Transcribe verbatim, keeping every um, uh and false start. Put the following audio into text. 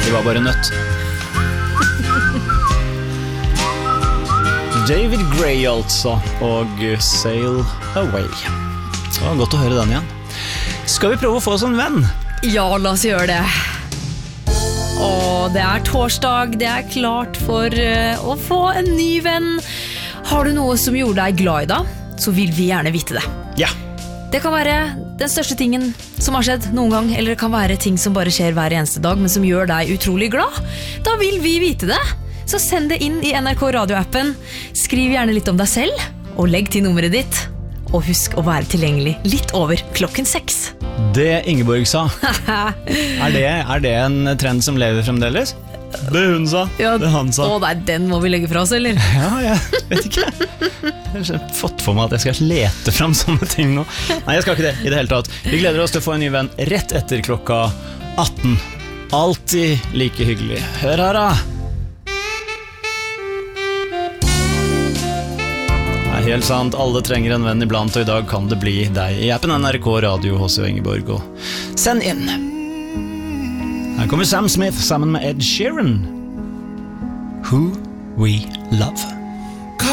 De var bare nødt. David Gray altså, og Sail Away. Det var godt å høre den igjen. Skal vi prøve å få oss en venn? Ja, la oss gjøre det. Og det er torsdag, det er klart for uh, å få en ny venn. Har du noe som gjorde deg glad i dag, så vil vi gjerne vite det. Ja. Det kan være den største tingen som har skjedd noen gang, eller det kan være ting som bare skjer hver eneste dag, men som gjør deg utrolig glad. Da vil vi vite det. Så send det inn i N R K Radio-appen. Skriv gjerne litt om deg selv, og legg til nummeret ditt. Og husk å være tilgjengelig litt over klokken seks. Det Ingeborg sa, er det, er det en trend som lever fremdeles? Det hun sa, ja, det han sa. Å, nei, den må vi legge fra oss, eller? Ja, jeg vet ikke. Jeg har fått for meg at jeg skal lete frem sånne ting nå. Nei, jeg skal ikke det i det hele tatt. Vi gleder oss til å få en ny venn rett etter klokka atten. Alltid like hyggelig. Hør her da. Helt sant, alle trenger en venn iblant, og i dag kan det bli deg i appen N R K Radio hos Ingeborg. Og send inn. Her kommer Sam Smith sammen med Ed Sheeran. Who We Love.